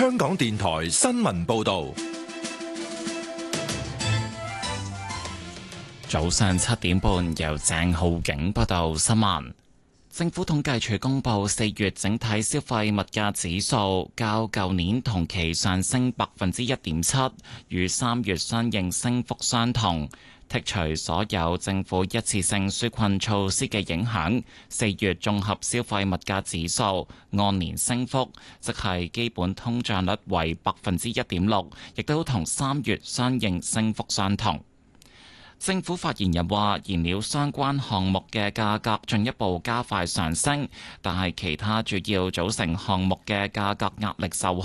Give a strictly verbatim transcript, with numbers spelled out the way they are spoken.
香港電台新聞報道。 早上七點半，由鄭浩景報道新聞。政府統計處公布四月整體消費物價指數較舊年同期上升百分之一點七，與三月相應升幅相同。剔除所有政府一次性紓困措施嘅影響，四月綜合消費物價指數按年升幅，即係基本通脹率為百分之一點六，亦都同三月相應升幅相同。政府發言人話，燃料相關項目嘅價格進一步加快上升，但係其他主要組成項目嘅價格壓力受